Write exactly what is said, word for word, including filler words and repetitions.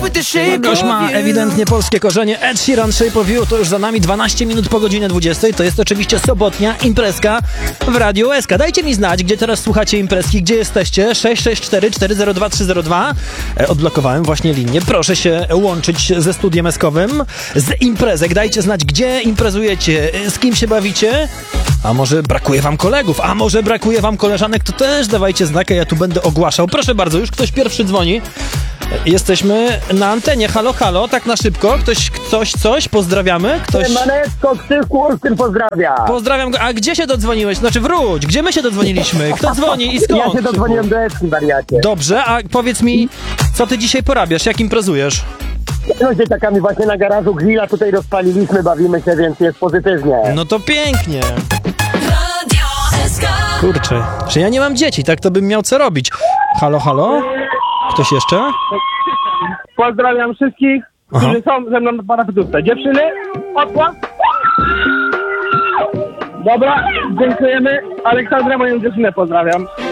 Gość ma ewidentnie polskie korzenie. Ed Sheeran, Shape of You, to już za nami dwanaście minut po godzinie dwudziestej. To jest oczywiście sobotnia imprezka w Radiu S K. Dajcie mi znać, gdzie teraz słuchacie imprezki, gdzie jesteście. sześć sześć cztery cztery zero dwa trzy zero dwa. E, odblokowałem właśnie linię. Proszę się łączyć ze studiem eskowym, z imprezek. Dajcie znać, gdzie imprezujecie, z kim się bawicie. A może brakuje wam kolegów, a może brakuje wam koleżanek, to też dawajcie znak, a ja tu będę ogłaszał. Proszę bardzo, już ktoś pierwszy dzwoni. Jesteśmy na antenie. Halo, halo, tak na szybko. Ktoś, ktoś, coś, pozdrawiamy. Ktoś... Manecko, Krzyszku Olsztyn pozdrawia. Pozdrawiam go. A gdzie się dodzwoniłeś? Znaczy wróć, gdzie my się dodzwoniliśmy? Kto dzwoni i skąd? Ja się dodzwoniłem do Eski, wariacie. Dobrze, a powiedz mi, co ty dzisiaj porabiasz? Jak imprezujesz? No, z dzieciakami właśnie na garażu grilla tutaj rozpaliliśmy, bawimy się, więc jest pozytywnie. No to pięknie. Kurczę, że ja nie mam dzieci, tak to bym miał co robić. Halo, halo? Ktoś jeszcze? Pozdrawiam wszystkich, Aha. którzy są ze mną na parapetówce. Dziewczyny, odpłat. Dobra, dziękujemy. Aleksandra, moją dziewczynę pozdrawiam.